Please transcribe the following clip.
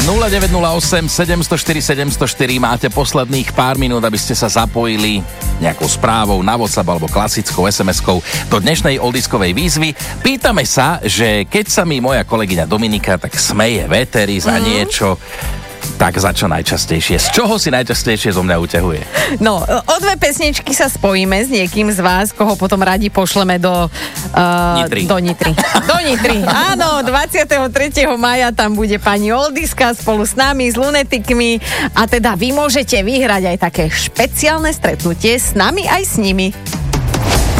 0908 704 704 máte posledných pár minút, aby ste sa zapojili nejakou správou na WhatsApp alebo klasickou SMS-kou do dnešnej oldiskovej výzvy. Pýtame sa, že keď sa mi moja kolegyňa Dominika tak smeje véteri za niečo, tak za čo najčastejšie? Z čoho si najčastejšie zo mňa uťahuje? No, o dve pesničky sa spojíme s niekým z vás, koho potom radi pošleme do Nitry. Do Nitry. Do Nitry. Áno, 23. maja tam bude pani Oldiska spolu s nami, s lunetikmi a teda vy môžete vyhrať aj také špeciálne stretnutie s nami aj s nimi.